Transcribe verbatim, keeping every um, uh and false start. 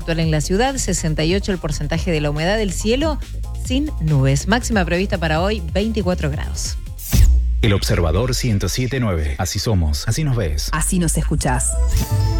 actual en la ciudad, sesenta y ocho el porcentaje de la humedad del cielo, sin nubes. Máxima prevista para hoy, veinticuatro grados. El Observador ciento siete punto nueve. Así somos, así nos ves. Así nos escuchás.